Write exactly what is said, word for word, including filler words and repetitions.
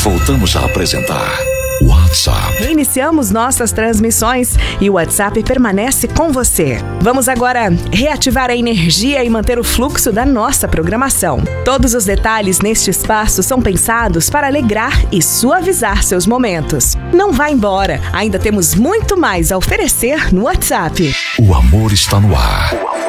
Voltamos a apresentar WhatsApp. Iniciamos nossas transmissões e o WhatsApp permanece com você. Vamos agora reativar a energia e manter o fluxo da nossa programação. Todos os detalhes neste espaço são pensados para alegrar e suavizar seus momentos. Não vá embora, ainda temos muito mais a oferecer no WhatsApp. O amor está no ar.